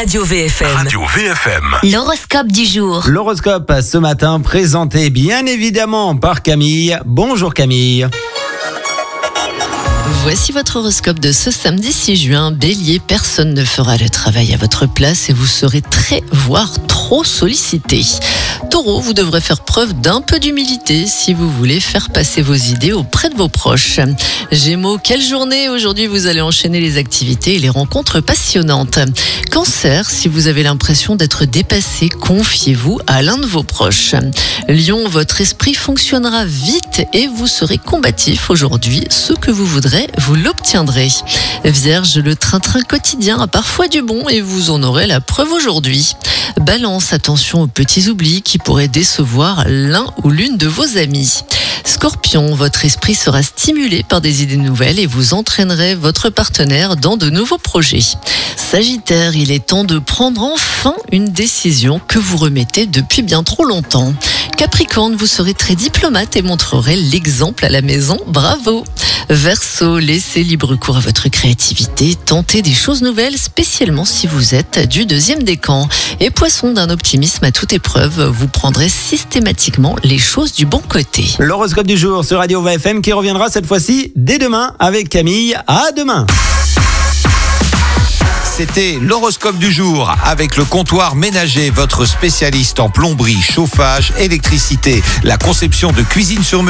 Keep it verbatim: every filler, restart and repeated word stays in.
Radio V F M. Radio V F M. L'horoscope du jour. L'horoscope ce matin présenté bien évidemment par Camille. Bonjour Camille. Voici votre horoscope de ce samedi six juin. Bélier, personne ne fera le travail à votre place et vous serez très, voire trop sollicité. Taureau, vous devrez faire preuve d'un peu d'humilité si vous voulez faire passer vos idées auprès de vos proches. Gémeaux, quelle journée! Aujourd'hui, vous allez enchaîner les activités et les rencontres passionnantes. Cancer, si vous avez l'impression d'être dépassé, confiez-vous à l'un de vos proches. Lion, votre esprit fonctionnera vite et vous serez combatif aujourd'hui. Ce que vous voudrez, vous l'obtiendrez. Vierge, le train-train quotidien a parfois du bon et vous en aurez la preuve aujourd'hui. Balance, attention aux petits oublis qui pourraient décevoir l'un ou l'une de vos amis. Scorpion, votre esprit sera stimulé par des idées nouvelles et vous entraînerez votre partenaire dans de nouveaux projets. Sagittaire, il est temps de prendre enfin une décision que vous remettez depuis bien trop longtemps. Capricorne, vous serez très diplomate et montrerez l'exemple à la maison. Bravo! Verseau, laissez libre cours à votre créativité, tentez des choses nouvelles, spécialement si vous êtes du deuxième décan. Et Poisson, d'un optimisme à toute épreuve, vous prendrez systématiquement les choses du bon côté. L'horoscope du jour sur Radio V F M qui reviendra cette fois-ci dès demain avec Camille. À demain. C'était l'horoscope du jour avec le comptoir ménager, votre spécialiste en plomberie, chauffage, électricité, la conception de cuisine sur mesure.